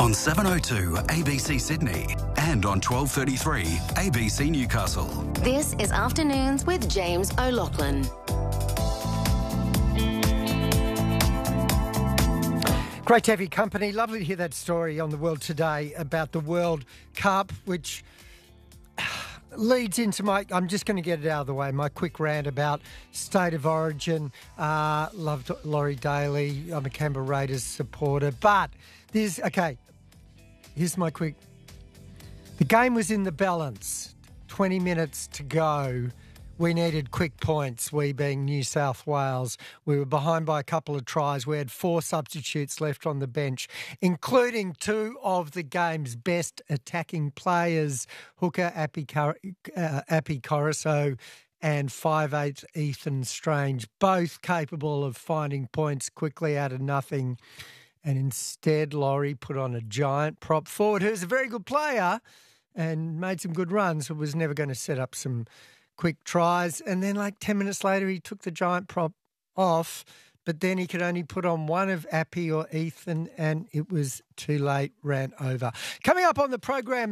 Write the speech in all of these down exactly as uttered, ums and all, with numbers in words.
on seven oh two A B C Sydney and on twelve thirty-three A B C Newcastle. This is Afternoons with James O'Loughlin. Great to have your company. Lovely to hear that story on the World Today about the World Cup, which leads into my, I'm just going to get it out of the way, my quick rant about State of Origin. Uh, loved Laurie Daly. I'm a Canberra Raiders supporter. But there's, okay, here's my quick. The game was in the balance. twenty minutes to go. We needed quick points, we being New South Wales. We were behind by a couple of tries. We had four substitutes left on the bench, including two of the game's best attacking players, hooker Appy, Cor- uh, Appy Coruscant and five eighth Ethan Strange, both capable of finding points quickly out of nothing. And instead, Laurie put on a giant prop forward who's a very good player and made some good runs, but was never going to set up some quick tries. And then like ten minutes later, he took the giant prop off, but then he could only put on one of Appy or Ethan, and it was too late, ran over. Coming up on the program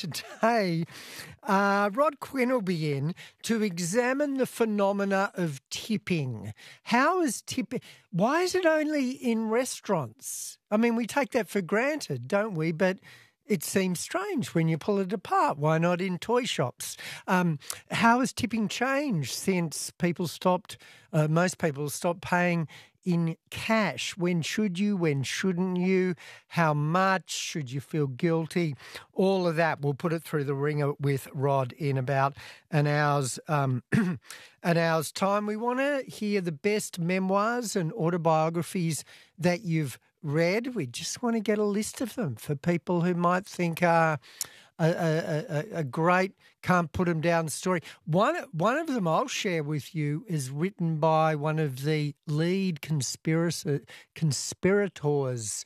today, uh, Rod Quinn will be in to examine the phenomena of tipping. How is tipping? Why is it only in restaurants? I mean, we take that for granted, don't we? But it seems strange when you pull it apart. Why not in toy shops? Um, how has tipping changed since people stopped, uh, most people stopped paying in cash? When should you? When shouldn't you? How much? Should you feel guilty? All of that, we'll put it through the ringer with Rod in about an hour's, um, an hour's time. We want to hear the best memoirs and autobiographies that you've read. We just want to get a list of them for people who might think uh, a, a, a, a great can't put them down story. One, one of them I'll share with you is written by one of the lead conspiracy, conspirators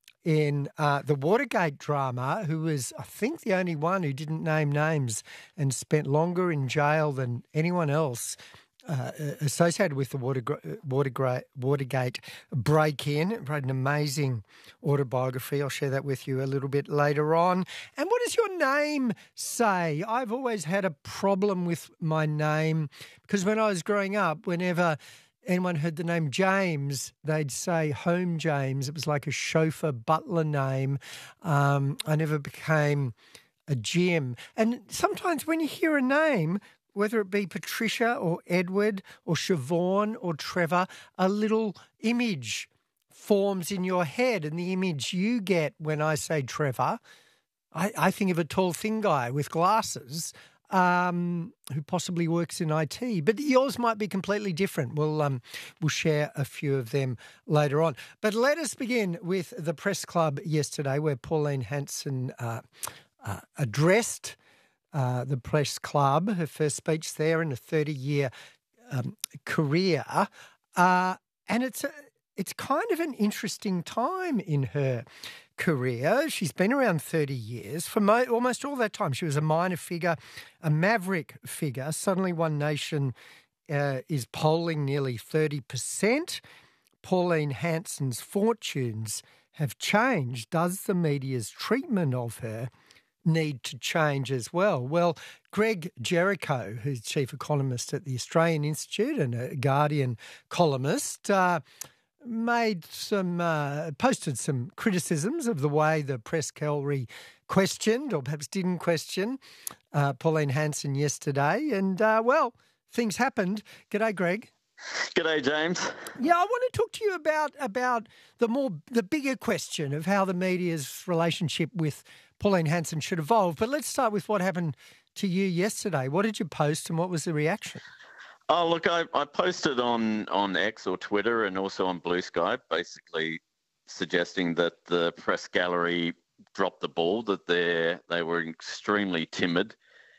in uh, the Watergate drama, who was, I think, the only one who didn't name names and spent longer in jail than anyone else Uh, associated with the Watergate, Watergate, Watergate break-in. Wrote an amazing autobiography. I'll share that with you a little bit later on. And what does your name say? I've always had a problem with my name because when I was growing up, whenever anyone heard the name James, they'd say Home James. It was like a chauffeur butler name. Um, I never became a Jim. And sometimes when you hear a name, whether it be Patricia or Edward or Siobhan or Trevor, a little image forms in your head. And the image you get when I say Trevor, I, I think of a tall, thin guy with glasses um, who possibly works in I T. But yours might be completely different. We'll, um, we'll share a few of them later on. But let us begin with the press club yesterday where Pauline Hanson uh, uh, addressed Uh, the press club, her first speech there in a thirty-year um, career. Uh, and it's a, it's kind of an interesting time in her career. She's been around thirty years. For mo- almost all that time, she was a minor figure, a maverick figure. Suddenly One Nation uh, is polling nearly thirty percent. Pauline Hanson's fortunes have changed. Does the media's treatment of her need to change as well? Well, Greg Jericho, who's chief economist at the Australian Institute and a Guardian columnist, uh, made some, uh, posted some criticisms of the way the press gallery questioned, or perhaps didn't question, uh, Pauline Hanson yesterday. And, uh, well, things happened. G'day, Greg. G'day, James. Yeah, I want to talk to you about about the more the bigger question of how the media's relationship with Pauline Hanson should evolve. But let's start with what happened to you yesterday. What did you post and what was the reaction? Oh, look, I, I posted on, on X or Twitter and also on Blue Sky, basically suggesting that the press gallery dropped the ball, that they they were extremely timid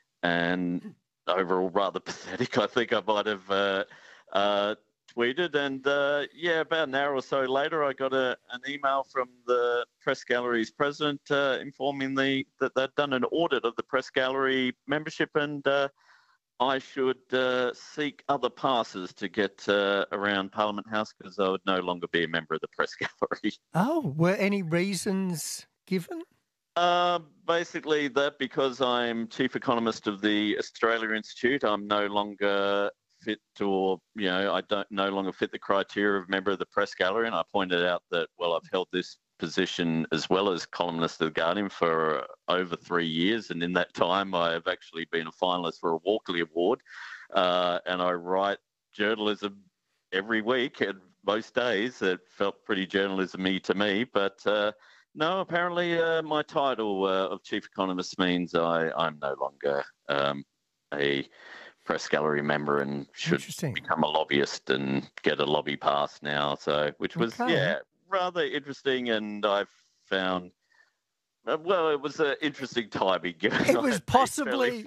and overall rather pathetic. I think I might have uh, uh, tweeted. And, uh, yeah, about an hour or so later, I got a, an email from the press gallery's president uh, informing me that they'd done an audit of the press gallery membership and uh, I should uh, seek other passes to get uh, around Parliament House because I would no longer be a member of the press gallery. Oh, were any reasons given? Uh, basically that because I'm chief economist of the Australia Institute, I'm no longer fit or, you know, I don't no longer fit the criteria of member of the press gallery. And I pointed out that, well, I've held this position as well as columnist of The Guardian for over three years. And in that time, I have actually been a finalist for a Walkley Award. Uh, and I write journalism every week and most days. It felt pretty journalism-y to me, but uh, no, apparently uh, my title uh, of chief economist means I, I'm no longer um, a press gallery member and should become a lobbyist and get a lobby pass now. So, which was, okay. yeah, rather interesting. And I've found, uh, well, it was an interesting timing. It was possibly,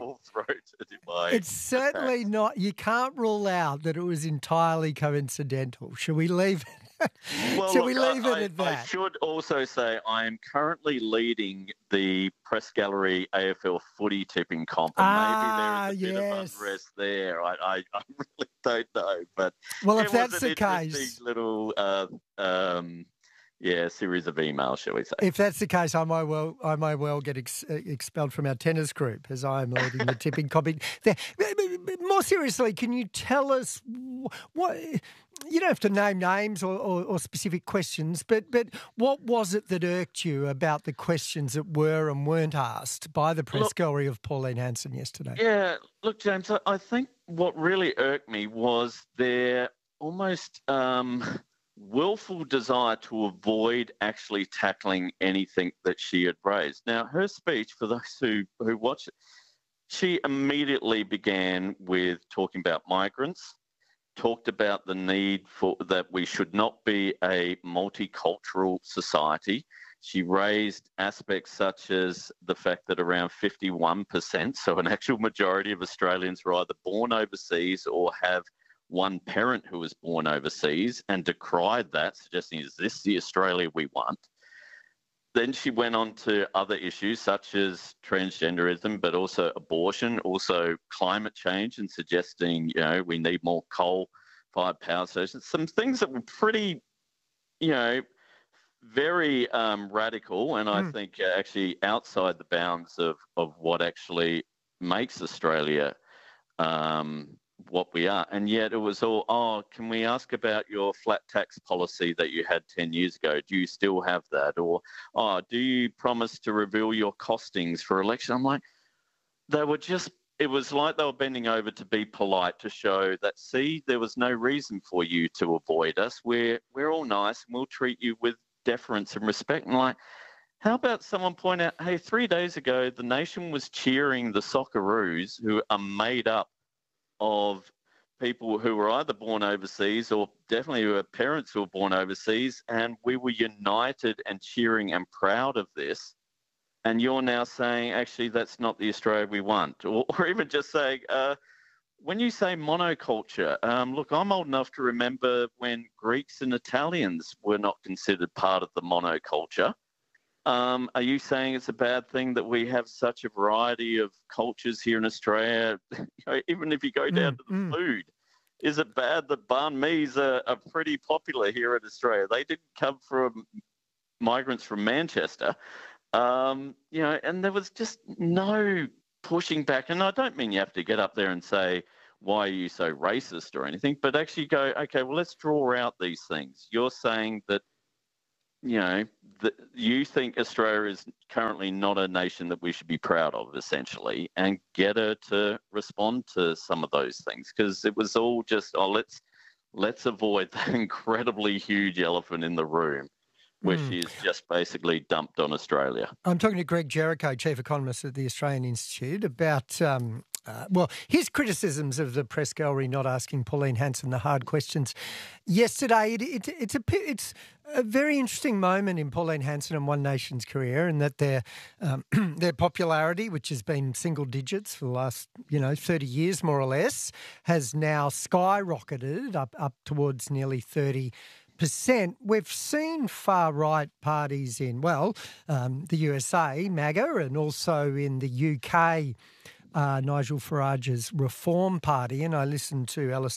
my it's certainly attacks. Not, you can't rule out that it was entirely coincidental. Should we leave it? Well, Shall look, we leave I, it at that? I should also say I am currently leading the Press Gallery A F L footy tipping comp. And ah, maybe there is a yes. bit of unrest there. I, I, I really don't know. But well, if it that's was the an case, little uh, um, yeah, series of emails, shall we say? If that's the case, I might well, I may well get ex- expelled from our tennis group as I am leading the tipping comp. There. More seriously, can you tell us what? You don't have to name names or, or, or specific questions, but but what was it that irked you about the questions that were and weren't asked by the press look, gallery of Pauline Hanson yesterday? Yeah, look, James, I think what really irked me was their almost um, willful desire to avoid actually tackling anything that she had raised. Now, her speech, for those who, who watch it, she immediately began with talking about migrants, talked about the need for that we should not be a multicultural society. She raised aspects such as the fact that around fifty-one percent, so an actual majority of Australians were either born overseas or have one parent who was born overseas, and decried that, suggesting, is this the Australia we want? Then she went on to other issues such as transgenderism, but also abortion, also climate change, and suggesting, you know, we need more coal-fired power stations. Some things that were pretty, you know, very um, radical, and I mm. think uh, actually outside the bounds of, of what actually makes Australia um, what we are. And yet it was all, oh, can we ask about your flat tax policy that you had ten years ago? Do you still have that? Or, oh, do you promise to reveal your costings for election? I'm like, they were just, it was like they were bending over to be polite, to show that, see, there was no reason for you to avoid us. We're, we're all nice and we'll treat you with deference and respect. And like, how about someone point out, hey, three days ago, the nation was cheering the Socceroos, who are made up of people who were either born overseas or definitely who have parents who were born overseas, and we were united and cheering and proud of this. And you're now saying, actually, that's not the Australia we want. Or, or even just saying, uh, when you say monoculture, um, look, I'm old enough to remember when Greeks and Italians were not considered part of the monoculture. Um, are you saying it's a bad thing that we have such a variety of cultures here in Australia? You know, even if you go down mm, to the mm. food, is it bad that banh mi's are, are pretty popular here in Australia? They didn't come from migrants from Manchester, um, you know, and there was just no pushing back. And I don't mean you have to get up there and say, why are you so racist or anything, but actually go, okay, well, let's draw out these things. You're saying that, you know, the, you think Australia is currently not a nation that we should be proud of, essentially, and get her to respond to some of those things, because it was all just, oh, let's let's avoid the incredibly huge elephant in the room, which mm. is just basically dumped on Australia. I'm talking to Greg Jericho, Chief Economist at the Australian Institute, about um, uh, well, his criticisms of the press gallery not asking Pauline Hanson the hard questions yesterday. It, it, it's a it's a very interesting moment in Pauline Hanson and One Nation's career, in that their um, their popularity, which has been single digits for the last you know thirty years more or less, has now skyrocketed up up towards nearly thirty percent. We've seen far-right parties in, well, um, the U S A, MAGA, and also in the U K, uh, Nigel Farage's Reform Party. And I listened to Alistair